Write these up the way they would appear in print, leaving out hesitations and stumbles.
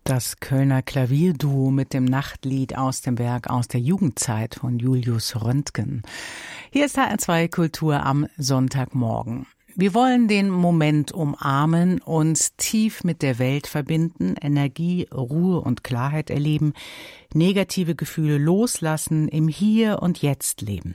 Das Kölner Klavierduo mit dem Nachtlied aus dem Werk Aus der Jugendzeit von Julius Röntgen. Hier ist HR2 Kultur am Sonntagmorgen. Wir wollen den Moment umarmen, uns tief mit der Welt verbinden, Energie, Ruhe und Klarheit erleben, negative Gefühle loslassen, im Hier und Jetzt leben.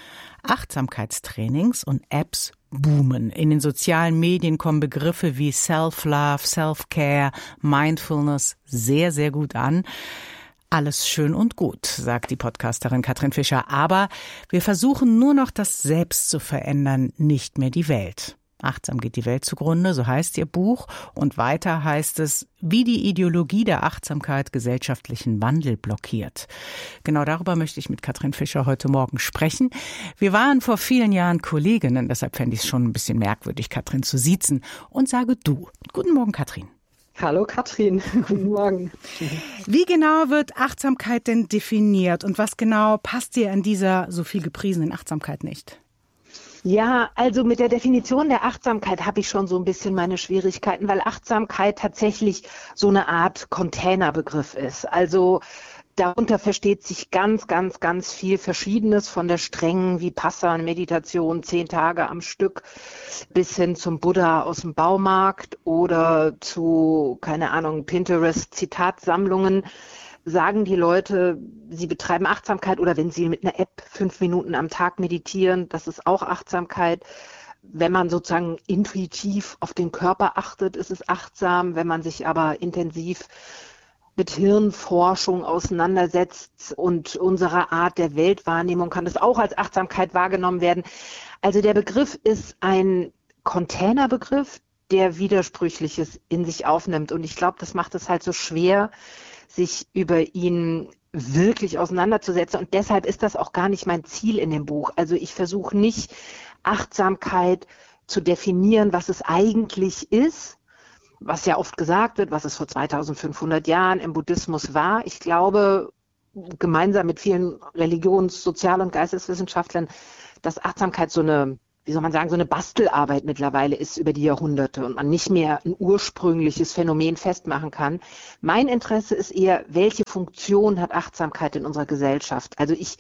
Achtsamkeitstrainings und Apps boomen. In den sozialen Medien kommen Begriffe wie Self-Love, Self-Care, Mindfulness sehr, sehr gut an. Alles schön und gut, sagt die Podcasterin Katrin Fischer. Aber wir versuchen nur noch das Selbst zu verändern, nicht mehr die Welt. Achtsam geht die Welt zugrunde, so heißt ihr Buch. Und weiter heißt es, wie die Ideologie der Achtsamkeit gesellschaftlichen Wandel blockiert. Genau darüber möchte ich mit Katrin Fischer heute Morgen sprechen. Wir waren vor vielen Jahren Kolleginnen, deshalb fände ich es schon ein bisschen merkwürdig, Katrin zu siezen. Und sage du. Guten Morgen, Katrin. Hallo Katrin, guten Morgen. Wie genau wird Achtsamkeit denn definiert und was genau passt dir an dieser so viel gepriesenen Achtsamkeit nicht? Ja, also mit der Definition der Achtsamkeit habe ich schon so ein bisschen meine Schwierigkeiten, weil Achtsamkeit tatsächlich so eine Art Containerbegriff ist. Also darunter versteht sich ganz, ganz, ganz viel Verschiedenes, von der strengen Vipassana-Meditation 10 Tage am Stück bis hin zum Buddha aus dem Baumarkt oder zu, keine Ahnung, Pinterest-Zitatsammlungen. Sagen die Leute, sie betreiben Achtsamkeit oder wenn sie mit einer App 5 Minuten am Tag meditieren, das ist auch Achtsamkeit. Wenn man sozusagen intuitiv auf den Körper achtet, ist es achtsam. Wenn man sich aber intensiv mit Hirnforschung auseinandersetzt und unserer Art der Weltwahrnehmung, kann das auch als Achtsamkeit wahrgenommen werden. Also der Begriff ist ein Containerbegriff, der Widersprüchliches in sich aufnimmt. Und ich glaube, das macht es halt so schwer, sich über ihn wirklich auseinanderzusetzen. Und deshalb ist das auch gar nicht mein Ziel in dem Buch. Also ich versuche nicht, Achtsamkeit zu definieren, was es eigentlich ist, was ja oft gesagt wird, was es vor 2500 Jahren im Buddhismus war. Ich glaube, gemeinsam mit vielen Religions-, Sozial- und Geisteswissenschaftlern, dass Achtsamkeit so eine Bastelarbeit mittlerweile ist über die Jahrhunderte und man nicht mehr ein ursprüngliches Phänomen festmachen kann. Mein Interesse ist eher, welche Funktion hat Achtsamkeit in unserer Gesellschaft? Also ich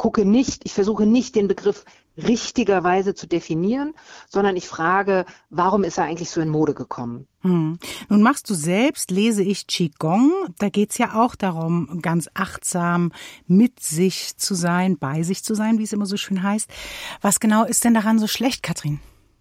versuche nicht den Begriff richtigerweise zu definieren, sondern ich frage, warum ist er eigentlich so in Mode gekommen? Nun machst du selbst, lese ich, Qigong. Da geht's ja auch darum, ganz achtsam mit sich zu sein, bei sich zu sein, wie es immer so schön heißt. Was genau ist denn daran so schlecht, Katrin?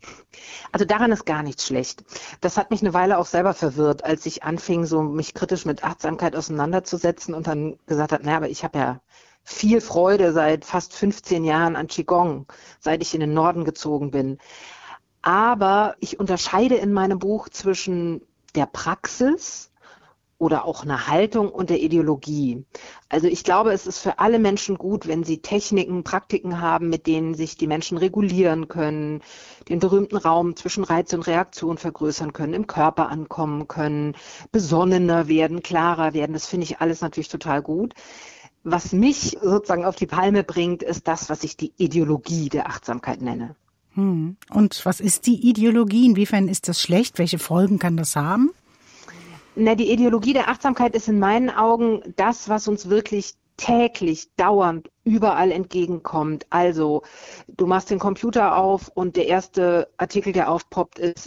Also daran ist gar nichts schlecht. Das hat mich eine Weile auch selber verwirrt, als ich anfing, so mich kritisch mit Achtsamkeit auseinanderzusetzen und dann gesagt habe, aber ich habe ja viel Freude seit fast 15 Jahren an Qigong, seit ich in den Norden gezogen bin. Aber ich unterscheide in meinem Buch zwischen der Praxis oder auch einer Haltung und der Ideologie. Also ich glaube, es ist für alle Menschen gut, wenn sie Techniken, Praktiken haben, mit denen sich die Menschen regulieren können, den berühmten Raum zwischen Reiz und Reaktion vergrößern können, im Körper ankommen können, besonnener werden, klarer werden. Das finde ich alles natürlich total gut. Was mich sozusagen auf die Palme bringt, ist das, was ich die Ideologie der Achtsamkeit nenne. Und was ist die Ideologie? Inwiefern ist das schlecht? Welche Folgen kann das haben? Die Ideologie der Achtsamkeit ist in meinen Augen das, was uns wirklich täglich, dauernd, überall entgegenkommt. Also du machst den Computer auf und der erste Artikel, der aufpoppt, ist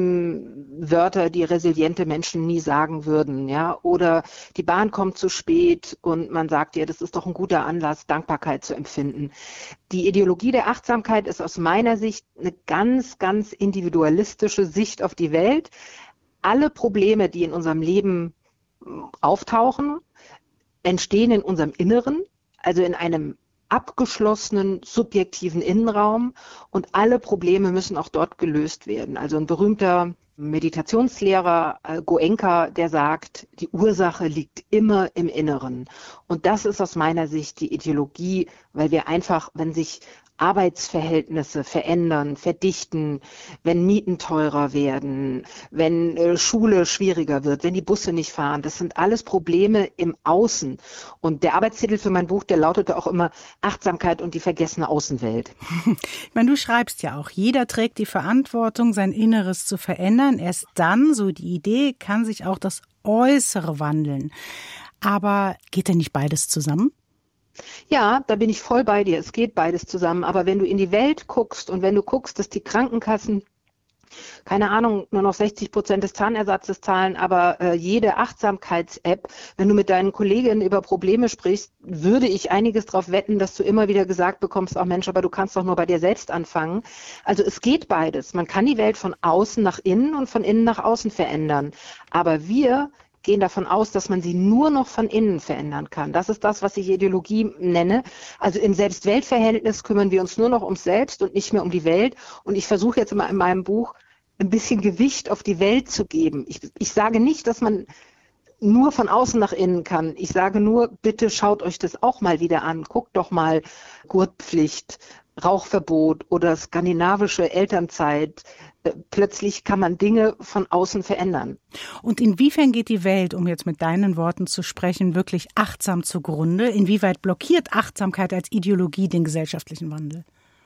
7 Wörter, die resiliente Menschen nie sagen würden, ja. Oder die Bahn kommt zu spät und man sagt dir, das ist doch ein guter Anlass, Dankbarkeit zu empfinden. Die Ideologie der Achtsamkeit ist aus meiner Sicht eine ganz, ganz individualistische Sicht auf die Welt. Alle Probleme, die in unserem Leben auftauchen, entstehen in unserem Inneren, also in einem abgeschlossenen, subjektiven Innenraum und alle Probleme müssen auch dort gelöst werden. Also ein berühmter Meditationslehrer, Goenka, der sagt, die Ursache liegt immer im Inneren. Und das ist aus meiner Sicht die Ideologie, weil wir einfach, wenn sich Arbeitsverhältnisse verändern, verdichten, wenn Mieten teurer werden, wenn Schule schwieriger wird, wenn die Busse nicht fahren. Das sind alles Probleme im Außen. Und der Arbeitstitel für mein Buch, der lautete auch immer Achtsamkeit und die vergessene Außenwelt. Ich meine, du schreibst ja auch, jeder trägt die Verantwortung, sein Inneres zu verändern. Erst dann, so die Idee, kann sich auch das Äußere wandeln. Aber geht denn nicht beides zusammen? Ja, da bin ich voll bei dir. Es geht beides zusammen. Aber wenn du in die Welt guckst und wenn du guckst, dass die Krankenkassen, keine Ahnung, nur noch 60% des Zahnersatzes zahlen, aber jede Achtsamkeits-App, wenn du mit deinen Kolleginnen über Probleme sprichst, würde ich einiges darauf wetten, dass du immer wieder gesagt bekommst, auch Mensch, aber du kannst doch nur bei dir selbst anfangen. Also es geht beides. Man kann die Welt von außen nach innen und von innen nach außen verändern. Aber wir gehen davon aus, dass man sie nur noch von innen verändern kann. Das ist das, was ich Ideologie nenne. Also im Selbst-Welt-Verhältnis kümmern wir uns nur noch ums Selbst und nicht mehr um die Welt. Und ich versuche jetzt immer in meinem Buch ein bisschen Gewicht auf die Welt zu geben. Ich sage nicht, dass man nur von außen nach innen kann. Ich sage nur, bitte schaut euch das auch mal wieder an. Guckt doch mal Gurtpflicht, Rauchverbot oder skandinavische Elternzeit. Plötzlich kann man Dinge von außen verändern. Und inwiefern geht die Welt, um jetzt mit deinen Worten zu sprechen, wirklich achtsam zugrunde? Inwieweit blockiert Achtsamkeit als Ideologie den gesellschaftlichen Wandel?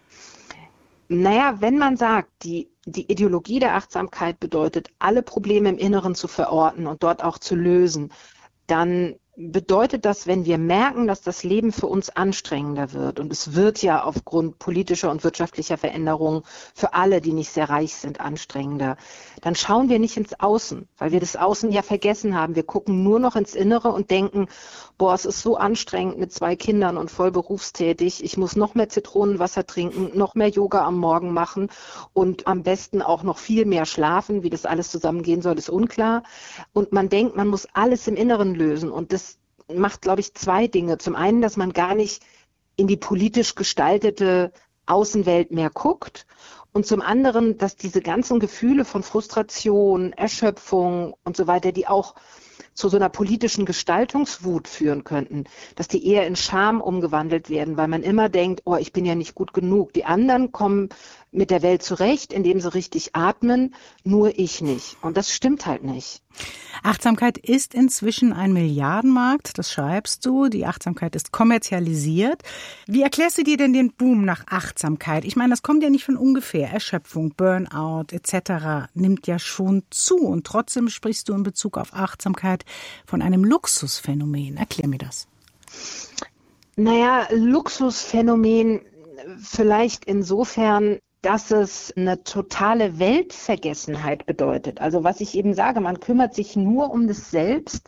Naja, wenn man sagt, die Ideologie der Achtsamkeit bedeutet, alle Probleme im Inneren zu verorten und dort auch zu lösen, dann bedeutet das, wenn wir merken, dass das Leben für uns anstrengender wird, und es wird ja aufgrund politischer und wirtschaftlicher Veränderungen für alle, die nicht sehr reich sind, anstrengender, dann schauen wir nicht ins Außen, weil wir das Außen ja vergessen haben. Wir gucken nur noch ins Innere und denken, boah, es ist so anstrengend mit 2 Kindern und voll berufstätig, ich muss noch mehr Zitronenwasser trinken, noch mehr Yoga am Morgen machen und am besten auch noch viel mehr schlafen. Wie das alles zusammengehen soll, ist unklar. Und man denkt, man muss alles im Inneren lösen, und das macht, glaube ich, 2 Dinge. Zum einen, dass man gar nicht in die politisch gestaltete Außenwelt mehr guckt, und zum anderen, dass diese ganzen Gefühle von Frustration, Erschöpfung und so weiter, die auch zu so einer politischen Gestaltungswut führen könnten, dass die eher in Scham umgewandelt werden, weil man immer denkt, oh, ich bin ja nicht gut genug. Die anderen kommen mit der Welt zurecht, indem sie richtig atmen, nur ich nicht. Und das stimmt halt nicht. Achtsamkeit ist inzwischen ein Milliardenmarkt, das schreibst du. Die Achtsamkeit ist kommerzialisiert. Wie erklärst du dir denn den Boom nach Achtsamkeit? Ich meine, das kommt ja nicht von ungefähr. Erschöpfung, Burnout etc. nimmt ja schon zu. Und trotzdem sprichst du in Bezug auf Achtsamkeit von einem Luxusphänomen. Erklär mir das. Naja, Luxusphänomen vielleicht insofern, dass es eine totale Weltvergessenheit bedeutet. Also was ich eben sage, man kümmert sich nur um das Selbst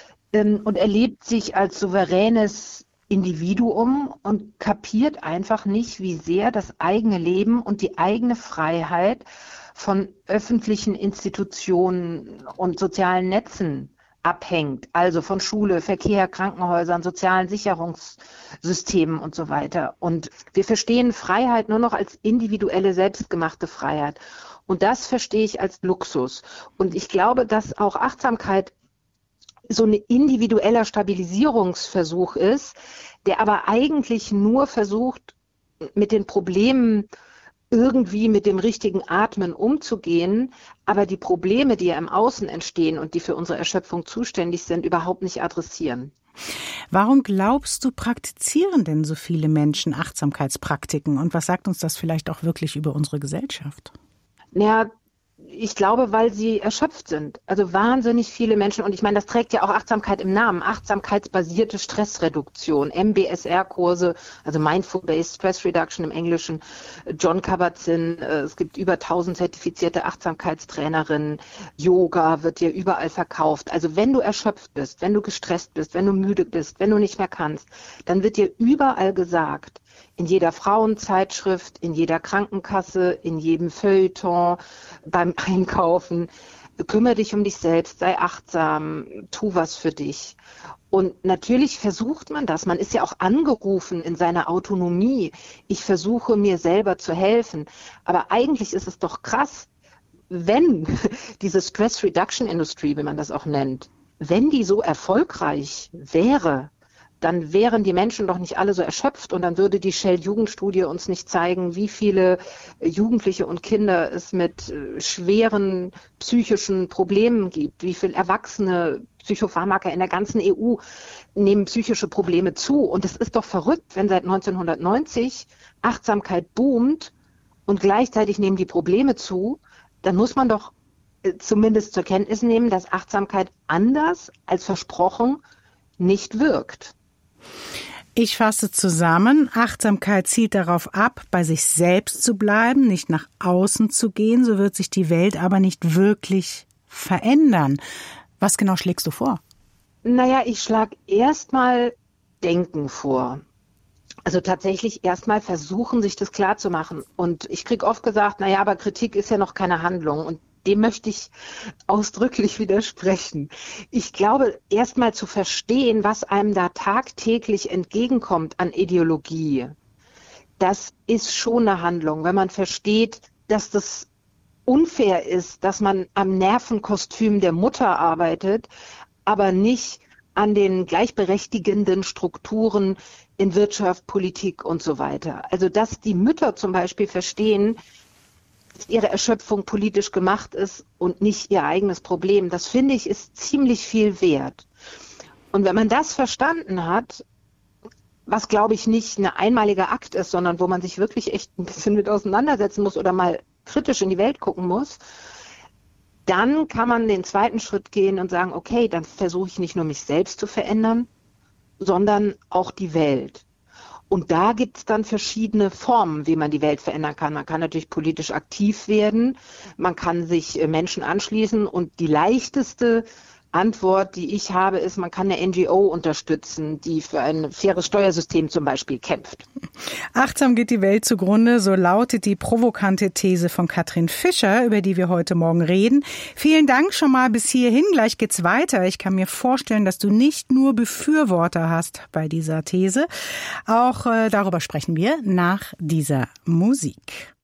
und erlebt sich als souveränes Individuum und kapiert einfach nicht, wie sehr das eigene Leben und die eigene Freiheit von öffentlichen Institutionen und sozialen Netzen abhängt, also von Schule, Verkehr, Krankenhäusern, sozialen Sicherungssystemen und so weiter. Und wir verstehen Freiheit nur noch als individuelle, selbstgemachte Freiheit. Und das verstehe ich als Luxus. Und ich glaube, dass auch Achtsamkeit so ein individueller Stabilisierungsversuch ist, der aber eigentlich nur versucht, mit den Problemen irgendwie mit dem richtigen Atmen umzugehen, aber die Probleme, die ja im Außen entstehen und die für unsere Erschöpfung zuständig sind, überhaupt nicht adressieren. Warum glaubst du, praktizieren denn so viele Menschen Achtsamkeitspraktiken? Und was sagt uns das vielleicht auch wirklich über unsere Gesellschaft? Naja, ich glaube, weil sie erschöpft sind. Also wahnsinnig viele Menschen. Und ich meine, das trägt ja auch Achtsamkeit im Namen. Achtsamkeitsbasierte Stressreduktion, MBSR-Kurse, also Mindful-Based Stress Reduction im Englischen, Jon Kabat-Zinn. Es gibt über 1000 zertifizierte Achtsamkeitstrainerinnen. Yoga wird dir überall verkauft. Also wenn du erschöpft bist, wenn du gestresst bist, wenn du müde bist, wenn du nicht mehr kannst, dann wird dir überall gesagt, in jeder Frauenzeitschrift, in jeder Krankenkasse, in jedem Feuilleton, beim Einkaufen, kümmere dich um dich selbst, sei achtsam, tu was für dich. Und natürlich versucht man das. Man ist ja auch angerufen in seiner Autonomie. Ich versuche mir selber zu helfen. Aber eigentlich ist es doch krass, wenn diese Stress Reduction Industry, wie man das auch nennt, wenn die so erfolgreich wäre, dann wären die Menschen doch nicht alle so erschöpft, und dann würde die Shell-Jugendstudie uns nicht zeigen, wie viele Jugendliche und Kinder es mit schweren psychischen Problemen gibt, wie viele Erwachsene Psychopharmaka in der ganzen EU nehmen psychische Probleme zu. Und es ist doch verrückt, wenn seit 1990 Achtsamkeit boomt und gleichzeitig nehmen die Probleme zu, dann muss man doch zumindest zur Kenntnis nehmen, dass Achtsamkeit anders als versprochen nicht wirkt. Ich fasse zusammen, Achtsamkeit zielt darauf ab, bei sich selbst zu bleiben, nicht nach außen zu gehen, so wird sich die Welt aber nicht wirklich verändern. Was genau schlägst du vor? Naja, ich schlage erstmal Denken vor. Also tatsächlich erstmal versuchen, sich das klarzumachen. Und ich kriege oft gesagt, naja, aber Kritik ist ja noch keine Handlung. Und dem möchte ich ausdrücklich widersprechen. Ich glaube, erstmal zu verstehen, was einem da tagtäglich entgegenkommt an Ideologie, das ist schon eine Handlung. Wenn man versteht, dass das unfair ist, dass man am Nervenkostüm der Mutter arbeitet, aber nicht an den gleichberechtigenden Strukturen in Wirtschaft, Politik und so weiter. Also dass die Mütter zum Beispiel verstehen, dass ihre Erschöpfung politisch gemacht ist und nicht ihr eigenes Problem, das finde ich ist ziemlich viel wert. Und wenn man das verstanden hat, was glaube ich nicht ein einmaliger Akt ist, sondern wo man sich wirklich echt ein bisschen mit auseinandersetzen muss oder mal kritisch in die Welt gucken muss, dann kann man den zweiten Schritt gehen und sagen, okay, dann versuche ich nicht nur mich selbst zu verändern, sondern auch die Welt. Und da gibt es dann verschiedene Formen, wie man die Welt verändern kann. Man kann natürlich politisch aktiv werden, man kann sich Menschen anschließen und die leichteste Antwort, die ich habe, ist, man kann eine NGO unterstützen, die für ein faires Steuersystem zum Beispiel kämpft. Achtsam geht die Welt zugrunde, so lautet die provokante These von Katrin Fischer, über die wir heute Morgen reden. Vielen Dank schon mal bis hierhin, gleich geht's weiter. Ich kann mir vorstellen, dass du nicht nur Befürworter hast bei dieser These. Auch darüber sprechen wir nach dieser Musik.